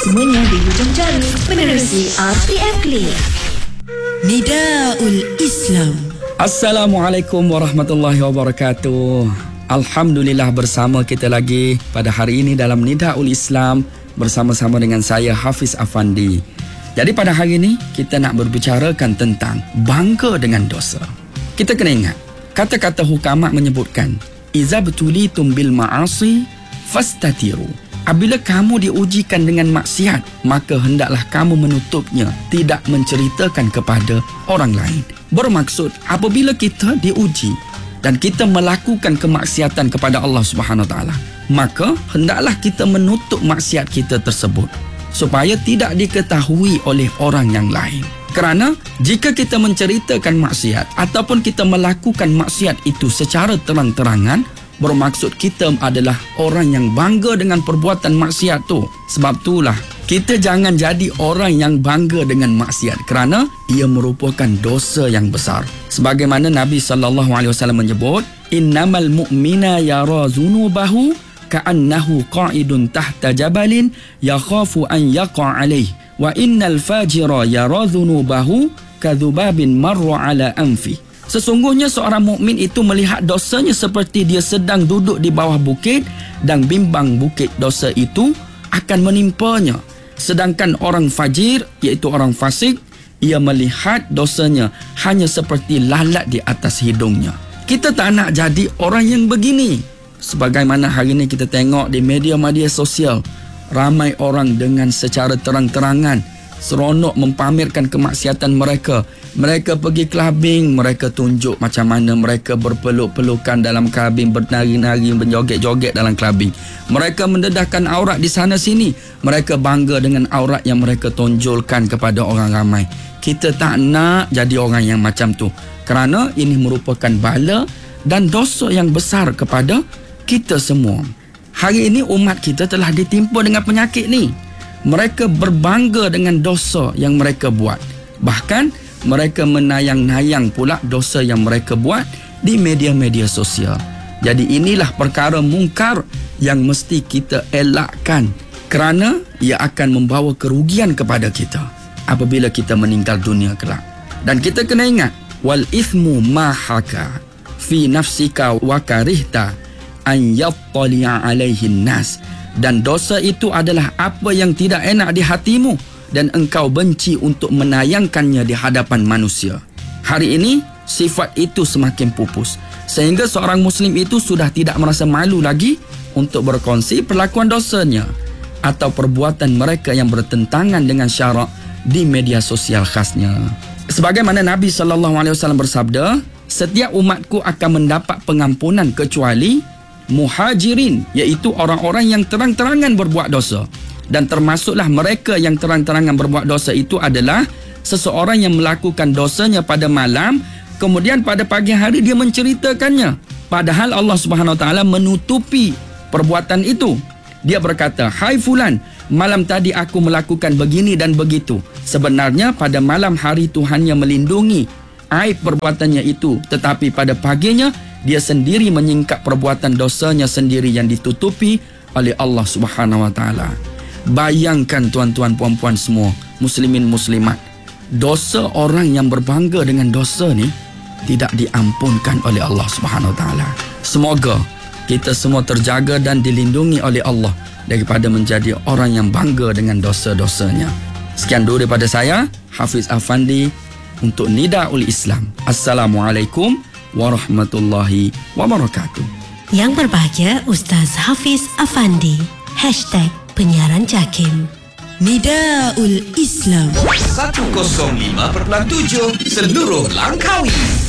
Semuanya di hujung jari menerusi RTM Clear. Nidaul Islam. Assalamualaikum warahmatullahi wabarakatuh. Alhamdulillah bersama kita lagi pada hari ini dalam Nidaul Islam bersama-sama dengan saya Hafiz Afandi. Jadi pada hari ini kita nak berbicarakan tentang bangga dengan dosa. Kita kena ingat, kata-kata hukamat menyebutkan iza betulitum bil ma'asi fastatiru. Apabila kamu diujikan dengan maksiat, maka hendaklah kamu menutupnya, tidak menceritakan kepada orang lain. Bermaksud, apabila kita diuji dan kita melakukan kemaksiatan kepada Allah Subhanahu Wa Taala, maka hendaklah kita menutup maksiat kita tersebut supaya tidak diketahui oleh orang yang lain. Kerana jika kita menceritakan maksiat ataupun kita melakukan maksiat itu secara terang-terangan, bermaksud kita adalah orang yang bangga dengan perbuatan maksiat tu. Sebab itulah kita jangan jadi orang yang bangga dengan maksiat kerana ia merupakan dosa yang besar. Sebagaimana Nabi SAW menyebut, innamal mu'mina yara zunubahu ka'annahu qa'idun tahta jabalin yakhafu an yaqa' alaih wa innal fajira yara zunubahu kadhubabin marra ala anfi. Sesungguhnya seorang mukmin itu melihat dosanya seperti dia sedang duduk di bawah bukit dan bimbang bukit dosa itu akan menimpanya. Sedangkan orang fajir, iaitu orang fasik, ia melihat dosanya hanya seperti lalat di atas hidungnya. Kita tak nak jadi orang yang begini. Sebagaimana hari ini kita tengok di media-media sosial, ramai orang dengan secara terang-terangan seronok mempamerkan kemaksiatan mereka. Mereka pergi clubbing, mereka tunjuk macam mana mereka berpeluk-pelukan dalam clubbing, bernari-nari, berjoget-joget dalam clubbing. Mereka mendedahkan aurat di sana sini. Mereka bangga dengan aurat yang mereka tonjolkan kepada orang ramai. Kita tak nak jadi orang yang macam tu, kerana ini merupakan bala dan dosa yang besar kepada kita semua. Hari ini umat kita telah ditimpa dengan penyakit ni. Mereka berbangga dengan dosa yang mereka buat. Bahkan mereka menayang-nayang pula dosa yang mereka buat di media-media sosial. Jadi inilah perkara mungkar yang mesti kita elakkan, kerana ia akan membawa kerugian kepada kita apabila kita meninggal dunia kelak. Dan kita kena ingat, wal ithmu ma haka fi nafsika wa karihta an yattali'a alaihi nas. Dan dosa itu adalah apa yang tidak enak di hatimu dan engkau benci untuk menayangkannya di hadapan manusia. Hari ini sifat itu semakin pupus, sehingga seorang Muslim itu sudah tidak merasa malu lagi untuk berkongsi perlakuan dosanya atau perbuatan mereka yang bertentangan dengan syarak di media sosial khasnya. Sebagaimana Nabi SAW bersabda, setiap umatku akan mendapat pengampunan kecuali muhajirin, iaitu orang-orang yang terang-terangan berbuat dosa. Dan termasuklah mereka yang terang-terangan berbuat dosa itu adalah seseorang yang melakukan dosanya pada malam, kemudian pada pagi hari dia menceritakannya, padahal Allah Subhanahu Wa Taala menutupi perbuatan itu. Dia berkata, hai fulan, malam tadi aku melakukan begini dan begitu. Sebenarnya pada malam hari Tuhannya melindungi aib perbuatannya itu, tetapi pada paginya dia sendiri menyingkap perbuatan dosanya sendiri yang ditutupi oleh Allah Subhanahu Wa Taala. Bayangkan tuan-tuan puan-puan semua, muslimin muslimat, dosa orang yang berbangga dengan dosa ni tidak diampunkan oleh Allah Subhanahu Wa Taala. Semoga kita semua terjaga dan dilindungi oleh Allah daripada menjadi orang yang bangga dengan dosa-dosanya. Sekian dulu daripada saya, Hafiz Afandi, untuk Nidaul Islam. Assalamualaikum warahmatullahi wabarakatuh. Yang berbahagia Ustaz Hafiz Afandi. #penyiaran JAKIM. Nidaul Islam 105.7 seluruh Langkawi.